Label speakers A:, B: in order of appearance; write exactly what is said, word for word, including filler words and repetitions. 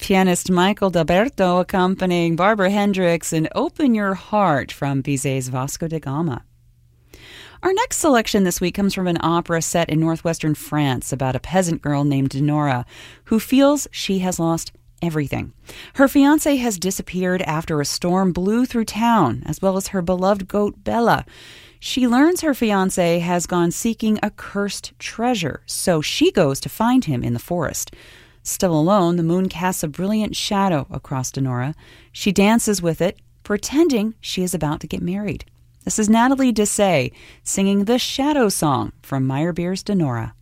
A: Pianist Michael D'Alberto accompanying Barbara Hendricks in Open Your Heart from Bizet's Vasco da Gama. Our next selection this week comes from an opera set in northwestern France about a peasant girl named Denora who feels she has lost everything. Her fiancé has disappeared after a storm blew through town, as well as her beloved goat Bella. She learns her fiancé has gone seeking a cursed treasure, so she goes to find him in the forest. Still alone, the moon casts a brilliant shadow across Denora. She dances with it, pretending she is about to get married. This is Natalie Dessay singing the Shadow Song from Meyerbeer's Denora.